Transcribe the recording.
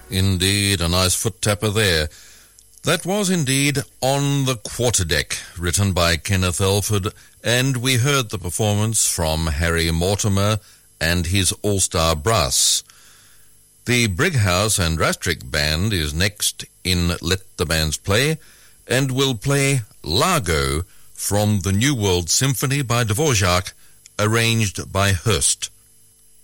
Indeed, a nice foot tapper there. That was indeed On the Quarterdeck, written by Kenneth Elford, and we heard the performance from Harry Mortimer and his All-Star Brass. The Brighouse and Rastrick Band is next in Let the Bands Play, and will play Largo from the New World Symphony by Dvorak, arranged by Hurst.